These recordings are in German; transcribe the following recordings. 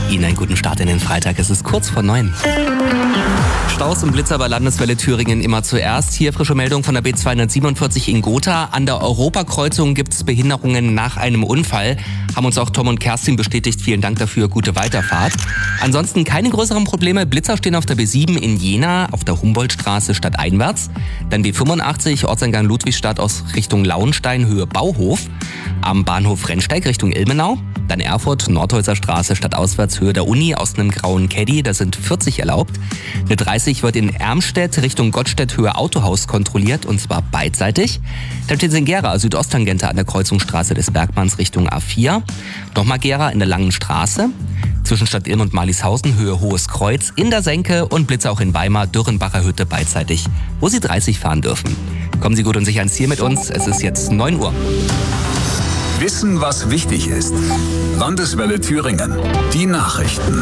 Ihnen einen guten Start in den Freitag. Es ist kurz vor 9. Staus und Blitzer bei Landeswelle Thüringen immer zuerst. Hier frische Meldung von der B247 in Gotha. An der Europakreuzung gibt es Behinderungen nach einem Unfall. Haben uns auch Tom und Kerstin bestätigt. Vielen Dank dafür. Gute Weiterfahrt. Ansonsten keine größeren Probleme. Blitzer stehen auf der B7 in Jena, auf der Humboldtstraße stadteinwärts. Dann B85 Ortseingang Ludwigstadt aus Richtung Lauenstein, Höhe Bauhof. Am Bahnhof Rennsteig Richtung Ilmenau. Dann Erfurt, Nordholzer Straße stadtauswärts, Höhe der Uni aus einem grauen Caddy, da sind 40 erlaubt. Eine 30 wird in Ermstedt Richtung Gottstedt Höhe Autohaus kontrolliert und zwar beidseitig. Dann steht in Gera, Südosttangente an der Kreuzungsstraße des Bergmanns Richtung A4. Nochmal Gera in der Langen Straße. Zwischen Stadt Ilm und Marlishausen, Höhe Hohes Kreuz, in der Senke und Blitzer auch in Weimar, Dürrenbacher Hütte beidseitig, wo Sie 30 fahren dürfen. Kommen Sie gut und sicher ans Ziel mit uns, es ist jetzt 9 Uhr. Wissen, was wichtig ist. Landeswelle Thüringen. Die Nachrichten.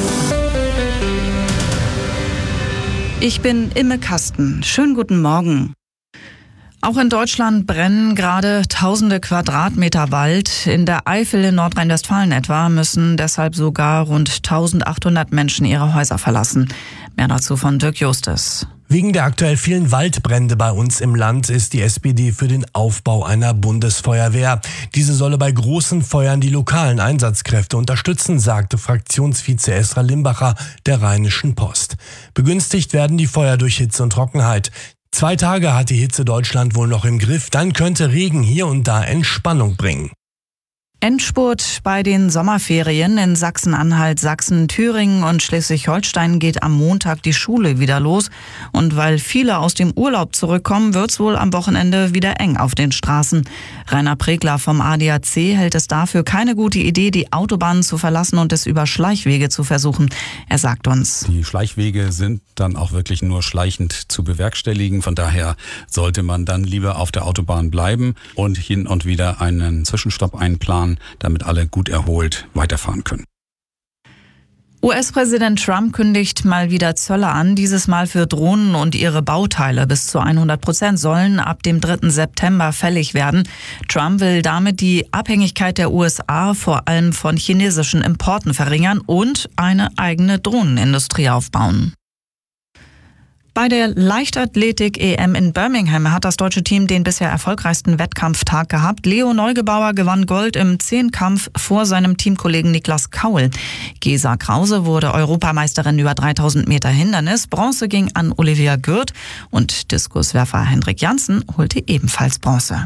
Ich bin Imme Kasten. Schönen guten Morgen. Auch in Deutschland brennen gerade tausende Quadratmeter Wald. In der Eifel in Nordrhein-Westfalen etwa müssen deshalb sogar rund 1800 Menschen ihre Häuser verlassen. Mehr dazu von Dirk Justus. Wegen der aktuell vielen Waldbrände bei uns im Land ist die SPD für den Aufbau einer Bundesfeuerwehr. Diese solle bei großen Feuern die lokalen Einsatzkräfte unterstützen, sagte Fraktionsvize Esra Limbacher der Rheinischen Post. Begünstigt werden die Feuer durch Hitze und Trockenheit. 2 Tage hat die Hitze Deutschland wohl noch im Griff, dann könnte Regen hier und da Entspannung bringen. Endspurt bei den Sommerferien in Sachsen-Anhalt, Sachsen, Thüringen und Schleswig-Holstein geht am Montag die Schule wieder los. Und weil viele aus dem Urlaub zurückkommen, wird's wohl am Wochenende wieder eng auf den Straßen. Rainer Pregler vom ADAC hält es dafür keine gute Idee, die Autobahnen zu verlassen und es über Schleichwege zu versuchen. Er sagt uns: Die Schleichwege sind dann auch wirklich nur schleichend zu bewerkstelligen. Von daher sollte man dann lieber auf der Autobahn bleiben und hin und wieder einen Zwischenstopp einplanen, damit alle gut erholt weiterfahren können. US-Präsident Trump kündigt mal wieder Zölle an, dieses Mal für Drohnen und ihre Bauteile. Bis zu 100% sollen ab dem 3. September fällig werden. Trump will damit die Abhängigkeit der USA vor allem von chinesischen Importen verringern und eine eigene Drohnenindustrie aufbauen. Bei der Leichtathletik-EM in Birmingham hat das deutsche Team den bisher erfolgreichsten Wettkampftag gehabt. Leo Neugebauer gewann Gold im Zehnkampf vor seinem Teamkollegen Niklas Kaul. Gesa Krause wurde Europameisterin über 3000 Meter Hindernis. Bronze ging an Olivia Gürt und Diskuswerfer Hendrik Janssen holte ebenfalls Bronze.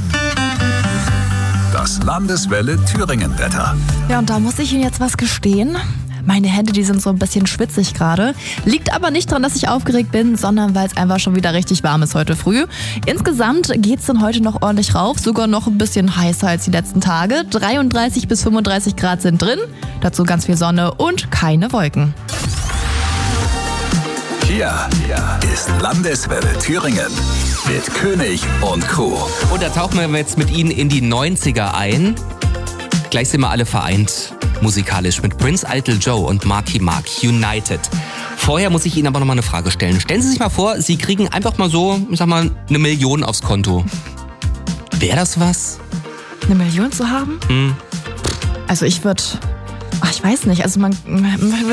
Das Landeswelle Thüringen-Wetter. Ja, und da muss ich Ihnen jetzt was gestehen. Meine Hände, die sind so ein bisschen schwitzig gerade. Liegt aber nicht daran, dass ich aufgeregt bin, sondern weil es einfach schon wieder richtig warm ist heute früh. Insgesamt geht's dann heute noch ordentlich rauf, sogar noch ein bisschen heißer als die letzten Tage. 33 bis 35 Grad sind drin, dazu ganz viel Sonne und keine Wolken. Hier ist Landeswelle Thüringen mit König und Co. Und da tauchen wir jetzt mit Ihnen in die 90er ein. Gleich sind wir alle vereint, musikalisch, mit Prince, Eitel Joe und Marky Mark, United. Vorher muss ich Ihnen aber noch mal eine Frage stellen. Stellen Sie sich mal vor, Sie kriegen einfach mal so, ich sag mal, 1 Million aufs Konto. Wäre das was? 1 Million zu haben? Also ich weiß nicht, also man